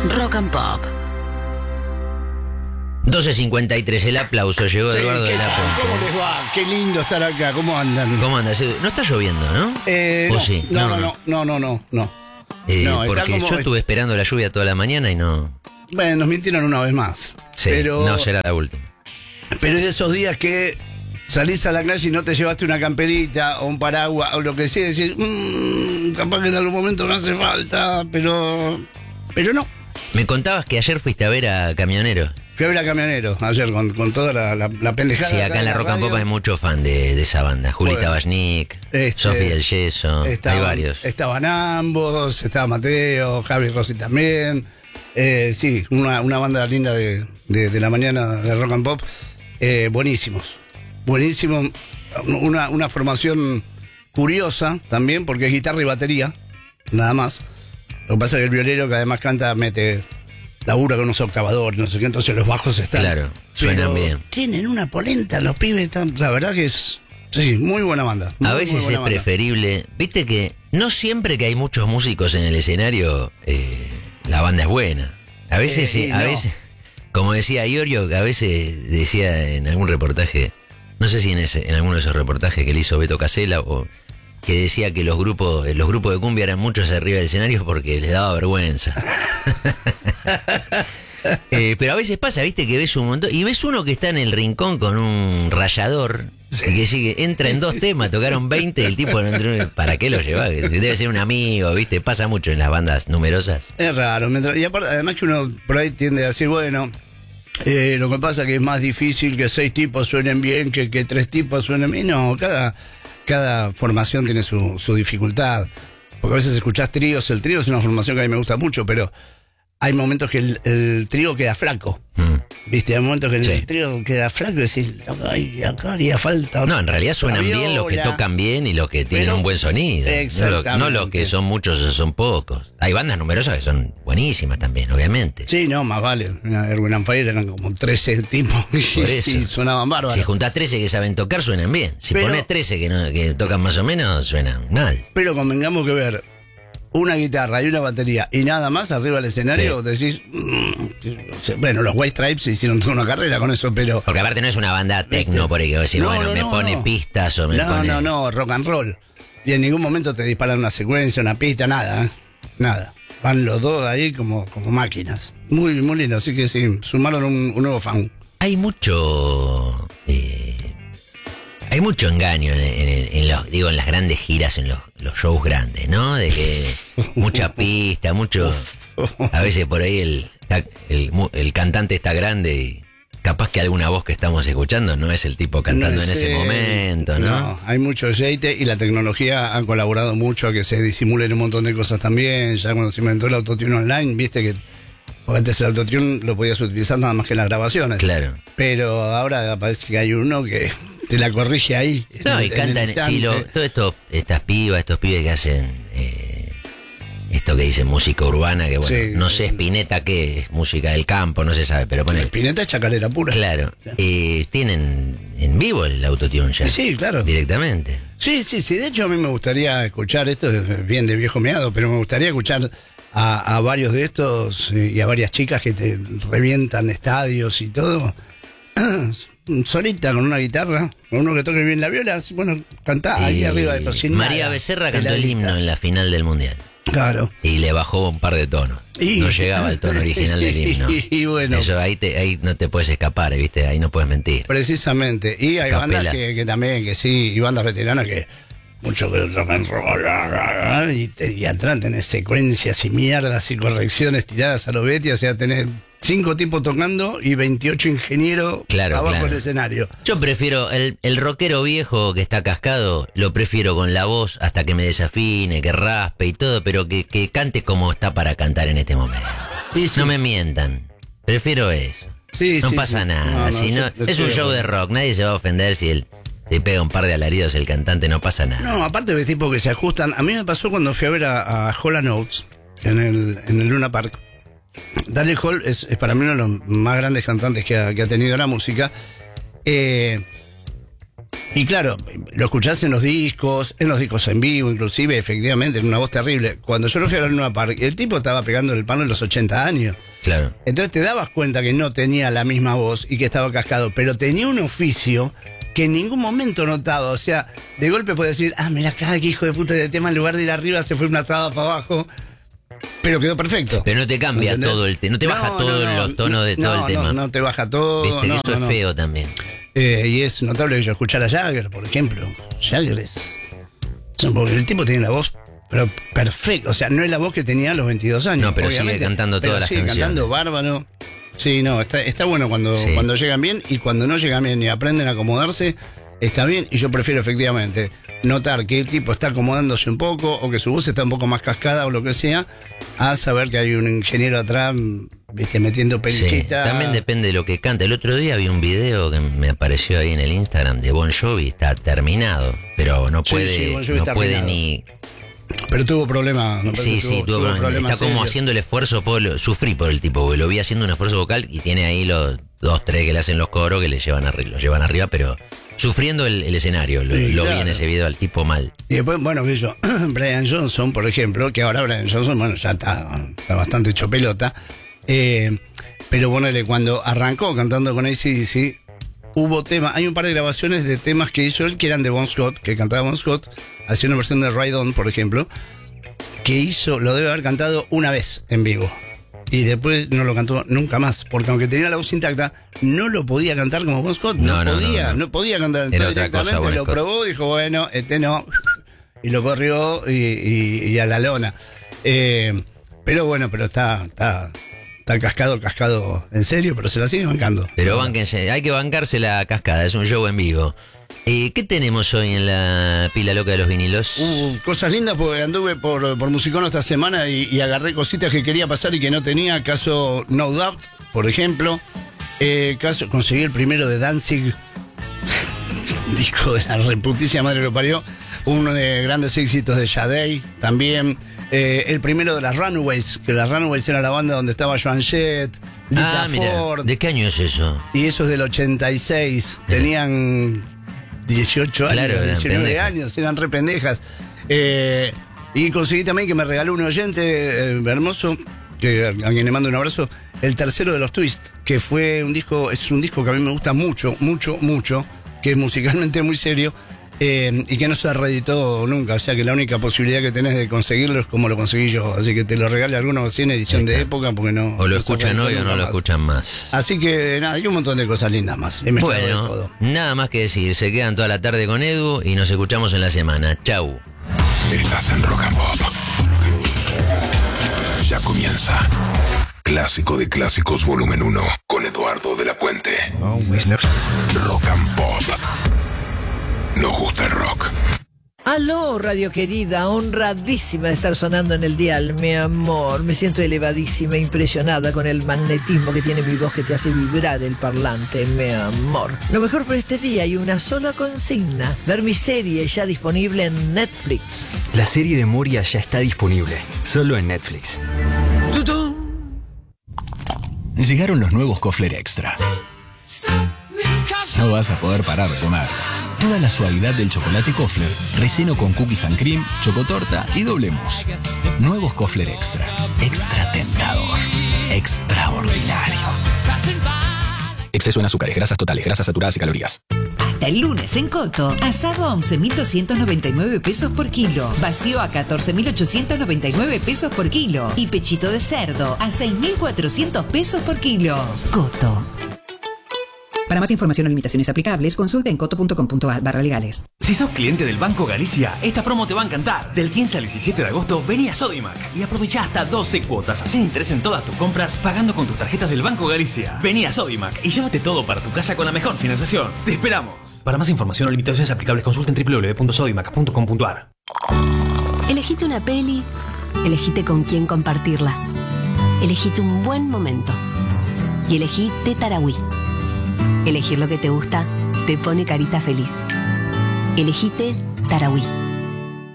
Rock and Pop. 12:53, el aplauso llegó de Eduardo de la ¿Cómo Puente. les va? Qué lindo estar acá, ¿cómo andan? ¿Cómo andas? No está lloviendo, ¿no? ¿O No, sí? no. No, está Porque como- yo estuve esperando la lluvia toda la mañana y no. Bueno, nos mintieron una vez más. Sí, pero, no será la última. pero es de esos días que salís a la calle y no te llevaste una camperita o un paraguas o lo que sea, y decís, capaz que en algún momento no hace falta, pero no. Me contabas que ayer fuiste a ver a Camionero. Fui a ver a Camionero ayer con toda la pendejada. Sí, acá en la Rock and Pop radio. hay mucho fan de esa banda. Julita Bueno, Bashnik, Sofi del Yeso, hay varios. Estaban ambos, estaba Mateo, Javi Rossi también. Sí, una banda linda de la mañana de Rock and Pop. Buenísimos. Buenísimo. Una formación curiosa también, porque es guitarra y batería, nada más. Lo que pasa es que el violero, que además canta, mete labura con unos octavadores, no sé qué, entonces los bajos están. Claro, suenan pero bien. Tienen una polenta, los pibes, la verdad que es. Sí, muy buena banda. A veces es preferible. Viste que no siempre que hay muchos músicos en el escenario, la banda es buena. A veces, sí, a no. veces, como decía Iorio, que a veces decía en algún reportaje, no sé si en alguno de esos reportajes que le hizo Beto Casella, o que decía que los grupos de cumbia eran muchos arriba del escenario porque les daba vergüenza. Pero a veces pasa, viste, que ves un montón, y ves uno que está en el rincón con un rallador, y que sigue, entra en 2 temas, tocaron 20, el tipo no entró, ¿para qué lo lleva? Debe ser un amigo, viste, pasa mucho en las bandas numerosas. Es raro, y aparte, además que uno por ahí tiende a decir, bueno, lo que pasa es que es más difícil que 6 tipos suenen bien que 3 tipos suenen bien. No, cada formación tiene su dificultad. Porque a veces escuchás tríos, el trío es una formación que a mí me gusta mucho, pero hay momentos que el trío queda flaco. Viste, hay momentos que el trío queda flaco y decís, ay, acá haría falta. No, en realidad suenan bien los que tocan bien y los que tienen un buen sonido. Exactamente. No los que son muchos o son pocos. Hay bandas numerosas que son buenísimas también, obviamente. Sí, no, más vale. Erwin and Fire eran como 13 tipos Por eso. y sonaban bárbaros. Si juntás 13 que saben tocar, suenan bien. Si Pero- ponés 13 que tocan más o menos, suenan mal. Pero convengamos que ver una guitarra y una batería y nada más arriba del escenario, decís, bueno, los White Stripes hicieron toda una carrera con eso, pero... Porque aparte no es una banda tecno, por ahí que vos decís, me pone pistas o me pone... No, rock and roll. Y en ningún momento te disparan una secuencia, una pista, nada, nada. Van los dos ahí como máquinas. Muy, muy lindo, así que sí, sumaron un nuevo fan. Hay mucho... hay mucho engaño en las grandes giras, en los shows grandes, ¿no? De que mucha pista, mucho... A veces por ahí el cantante está grande y capaz que alguna voz que estamos escuchando no es el tipo cantando en ese momento, ¿no? No, hay mucho aceite y la tecnología ha colaborado mucho a que se disimulen un montón de cosas también. Ya cuando se inventó el autotune online, viste que porque antes el autotune lo podías utilizar nada más que en las grabaciones. Claro. Pero ahora parece que hay uno que te la corrige ahí. No, y cantan, sí, todo estas pibas, estos pibes que hacen esto que dicen música urbana, que bueno, Sí. no sé Spinetta qué es, música del campo, no se sabe, pero pone... Spinetta es chacarera pura. Claro, tienen en vivo el autotune ya. Sí, claro. Directamente. Sí. De hecho, a mí me gustaría escuchar, esto es bien de viejo meado, pero me gustaría escuchar a varios de estos y a varias chicas que te revientan estadios y todo. Solita con una guitarra, con uno que toque bien la viola, bueno, cantá ahí arriba de esto. Sin María nada. Becerra cantó el himno en la final del Mundial. Claro. Y le bajó un par de tonos. No llegaba al tono original del himno. Y bueno. Eso ahí no te puedes escapar, ¿viste? Ahí no puedes mentir. Precisamente. Y hay Capela. bandas que también, que sí, y bandas veteranas que mucho que rock and roll, y atrás tenés secuencias y mierdas y correcciones tiradas a lo Betty, o sea, tenés 5 tipos tocando y 28 ingenieros abajo del escenario. Yo prefiero el rockero viejo que está cascado, lo prefiero con la voz hasta que me desafine, que raspe y todo, pero que cante como está para cantar en este momento. Sí. No me mientan, prefiero eso. No pasa nada, es un show de rock, nadie se va a ofender si pega un par de alaridos el cantante, no pasa nada. No, aparte de tipos que se ajustan. A mí me pasó cuando fui a ver a Hall & Oates en el Luna Park. Daryl Hall es para mí uno de los más grandes cantantes que ha tenido la música. Y claro, lo escuchás en los discos en vivo, inclusive, efectivamente, en una voz terrible. Cuando yo lo fui a ver en Luna Park, el tipo estaba pegando el palo en los 80 años. Claro. Entonces te dabas cuenta que no tenía la misma voz y que estaba cascado, pero tenía un oficio que en ningún momento notaba. O sea, de golpe puede decir, mirá acá, qué hijo de puta de tema, en lugar de ir arriba se fue una octava para abajo. Pero quedó perfecto. Pero no te cambia todo el tema, no te baja todos los tonos de todo el tema. No te baja todo. Viste que eso es feo también. Y es notable que yo escuchar a Jagger, por ejemplo. Jagger es... Porque el tipo tiene la voz pero perfecta. O sea, no es la voz que tenía a los 22 años. No, pero sigue cantando todas las canciones. Sigue cantando bárbaro. Sí, no, está bueno cuando llegan bien, y cuando no llegan bien y aprenden a acomodarse, está bien. Y yo prefiero efectivamente notar que el tipo está acomodándose un poco o que su voz está un poco más cascada o lo que sea, a saber que hay un ingeniero atrás, viste, metiendo pelichita. Sí, también depende de lo que canta. El otro día vi un video que me apareció ahí en el Instagram de Bon Jovi, está terminado, pero no puede, no puede ni... Pero tuvo problemas. Tuvo problemas. Está como haciendo el esfuerzo, sufrí por el tipo, porque lo vi haciendo un esfuerzo vocal y tiene ahí los 2, 3 que le hacen los coros que lo llevan arriba, pero sufriendo el escenario. Lo vi en ese video al tipo mal. Y después, bueno, Brian Johnson, por ejemplo, que ahora Brian Johnson, bueno, ya está bastante hecho pelota. Pero ponele, cuando arrancó cantando con AC/DC, hubo temas, hay un par de grabaciones de temas que hizo él que eran de Bon Scott, que cantaba Bon Scott, hacía una versión de Ride On, por ejemplo, que lo debe haber cantado una vez en vivo. Y después no lo cantó nunca más, porque aunque tenía la voz intacta, no lo podía cantar como Bon Scott, no podía cantar. Entonces, era otra cosa, lo Scott probó, dijo, bueno, no, y lo corrió y a la lona. Pero está cascado en serio, pero se la sigue bancando. Pero bánquense, hay que bancarse la cascada, es un show en vivo. ¿Qué tenemos hoy en la pila loca de los vinilos? Cosas lindas, porque anduve por Musicono esta semana y agarré cositas que quería pasar y que no tenía. Caso No Doubt, por ejemplo. Conseguí el primero de Danzig, disco de la reputicia madre lo parió. Uno de grandes éxitos de Sade también. El primero de las Runaways, que las Runaways era la banda donde estaba Joan Jett, Lita Ford. ¿De qué año es eso? Y eso es del 86. Tenían 18 años, claro, 19 años, eran re pendejas. Y conseguí también que me regaló un oyente hermoso, a quien le mando un abrazo, el tercero de los Twists, que es un disco que a mí me gusta mucho, que es musicalmente muy serio. Y que no se reeditó nunca, o sea que la única posibilidad que tenés de conseguirlo es como lo conseguí yo, así que te lo regale alguno así en edición de época, porque no... O lo escuchan hoy o no lo escuchan más. Así que nada, hay un montón de cosas lindas más. Bueno, nada más que decir, se quedan toda la tarde con Edu y nos escuchamos en la semana. Chau. Estás en Rock and Pop. Ya comienza Clásico de Clásicos Volumen 1 con Eduardo de la Puente. Rock and Pop. Nos gusta el rock. Aló, radio querida, honradísima de estar sonando en el dial, mi amor. Me siento elevadísima, impresionada con el magnetismo que tiene mi voz que te hace vibrar el parlante, mi amor. Lo mejor para este día hay una sola consigna: ver mi serie ya disponible en Netflix. La serie de Moria ya está disponible, solo en Netflix. ¡Tutún! Llegaron los nuevos Kofler Extra. No vas a poder parar de comer. Toda la suavidad del chocolate Kofler, relleno con cookies and cream, chocotorta y doble mousse. Nuevos Kofler Extra. Extra tentador. Extraordinario. Exceso en azúcares, grasas totales, grasas saturadas y calorías. Hasta el lunes en Coto, asado a 11.299 pesos por kilo, vacío a 14.899 pesos por kilo y pechito de cerdo a 6.400 pesos por kilo. Coto. Para más información o limitaciones aplicables, consulta en coto.com.ar/legales. Si sos cliente del Banco Galicia, esta promo te va a encantar. Del 15 al 17 de agosto, vení a Sodimac y aprovecha hasta 12 cuotas sin interés en todas tus compras, pagando con tus tarjetas del Banco Galicia. Vení a Sodimac y llévate todo para tu casa con la mejor financiación. ¡Te esperamos! Para más información o limitaciones aplicables, consulta en www.sodimac.com.ar. Elegite una peli, elegite con quién compartirla. Elegite un buen momento. Y elegí Tarahui. Elegir lo que te gusta te pone carita feliz. Elegite Tarahui.